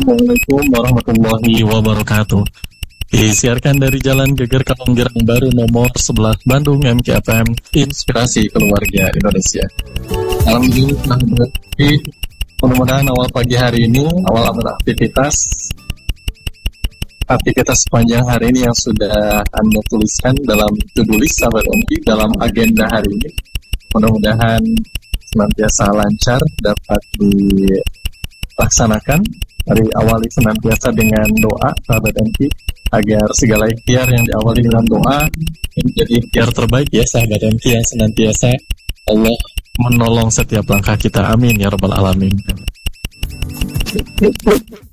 Assalamualaikum warahmatullahi wabarakatuh. Disiarkan dari Jalan Geger Kampung Baru nomor 11 Bandung MKFM Inspirasi Keluarga Indonesia. Alhamdulillah, mudah-mudahan awal pagi hari ini, awal aktivitas sepanjang hari ini yang sudah Anda tuliskan dalam to-do list sahabat OMPI dalam agenda hari ini, mudah-mudahan senantiasa lancar dapat dilaksanakan. Hari awali senantiasa dengan doa sahabat OMPI agar segala ikhtiar yang diawali dengan doa menjadi ikhtiar terbaik ya sahabat OMPI, yang senantiasa Allah menolong setiap langkah kita. Amin ya rabbal alamin.